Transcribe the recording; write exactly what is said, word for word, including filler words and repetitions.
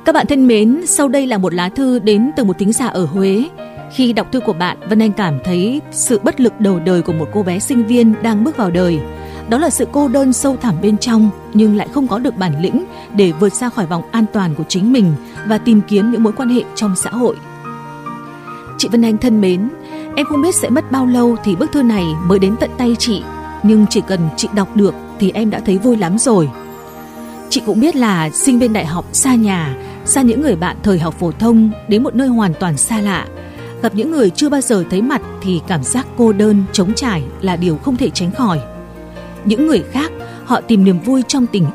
Các bạn thân mến, sau đây là một lá thư đến từ một thính giả ở Huế. Khi đọc thư của bạn, Vân Anh cảm thấy sự bất lực đầu đời của một cô bé sinh viên đang bước vào đời. Đó là sự cô đơn sâu thẳm bên trong, nhưng lại không có được bản lĩnh để vượt ra khỏi vòng an toàn của chính mình và tìm kiếm những mối quan hệ trong xã hội. Chị Vân Anh thân mến, em không biết sẽ mất bao lâu thì bức thư này mới đến tận tay chị, nhưng chỉ cần chị đọc được thì em đã thấy vui lắm rồi. Chị cũng biết là sinh viên đại học xa nhà, xa những người bạn thời học phổ thông, đến một nơi hoàn toàn xa lạ. Gặp những người chưa bao giờ thấy mặt thì cảm giác cô đơn, trống trải là điều không thể tránh khỏi. Những người khác, họ tìm niềm vui trong tình